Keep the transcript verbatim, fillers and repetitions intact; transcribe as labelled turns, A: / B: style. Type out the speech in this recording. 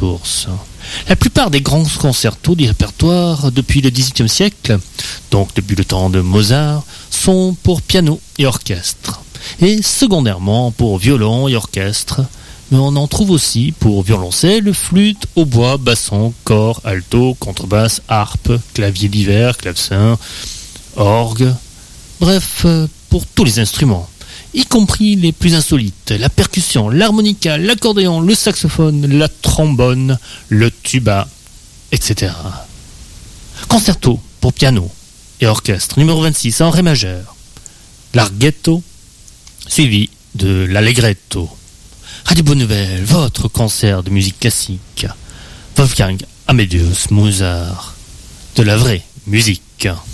A: source. La plupart des grands concertos du répertoire depuis le dix-huitième siècle, donc depuis le temps de Mozart, sont pour piano et orchestre, et secondairement pour violon et orchestre, mais on en trouve aussi pour violoncelle, flûte, hautbois, basson, cor, alto, contrebasse, harpe, clavier divers, clavecin, orgue, bref, pour tous les instruments, y compris les plus insolites, la percussion, l'harmonica, l'accordéon, le saxophone, la trombone, le tuba, et cetera. Concerto pour piano et orchestre, numéro vingt-six, en ré majeur. Larghetto, suivi de l'allegretto. Radio Bonne Nouvelle, votre concert de musique classique. Wolfgang Amadeus Mozart, de la vraie musique.